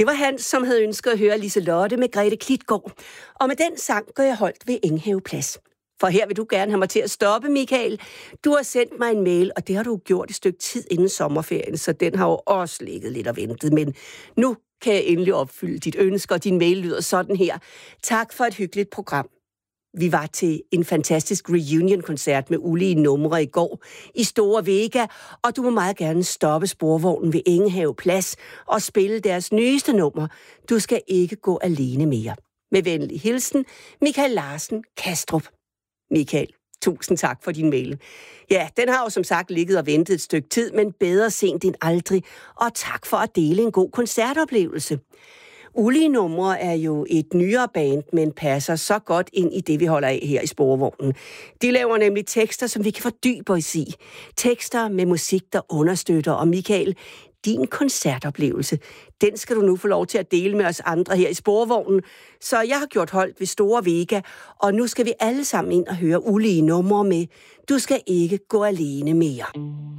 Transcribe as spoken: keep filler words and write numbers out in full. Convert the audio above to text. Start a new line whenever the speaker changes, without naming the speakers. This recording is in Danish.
Det var Hans, som havde ønsket at høre Liselotte med Grete Klitgaard. Og med den sang går jeg holdt ved Enghave Plads. For her vil du gerne have mig til at stoppe, Michael. Du har sendt mig en mail, og det har du gjort et stykke tid inden sommerferien, så den har jo også ligget lidt og ventet. Men nu kan jeg endelig opfylde dit ønske, og din mail lyder sådan her. Tak for et hyggeligt program. Vi var til en fantastisk reunion-koncert med ulige numre i går i Store Vega, og du må meget gerne stoppe sporvognen ved Enghave Plads og spille deres nyeste nummer. Du skal ikke gå alene mere. Med venlig hilsen, Michael Larsen, Kastrup. Michael, tusind tak for din mail. Ja, den har jo som sagt ligget og ventet et stykke tid, men bedre sent end aldrig. Og tak for at dele en god koncertoplevelse. Ulige numre er jo et nyere band, men passer så godt ind i det, vi holder af her i Sporvognen. De laver nemlig tekster, som vi kan fordybe os i. Tekster med musik, der understøtter. Og Michael, din koncertoplevelse, den skal du nu få lov til at dele med os andre her i Sporvognen. Så jeg har gjort holdt ved Store Vega, og nu skal vi alle sammen ind og høre ulige numre med Du skal ikke gå alene mere.